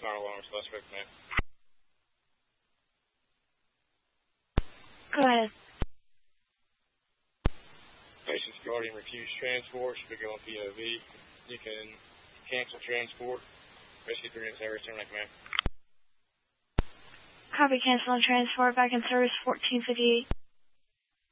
fire alarm suspect, man. Go ahead. Patient's guardian refused transport. Should be going POV. You can cancel transport. Rescue 3 in service. Turn back, man. Copy, cancel on transport. Back in service 1458.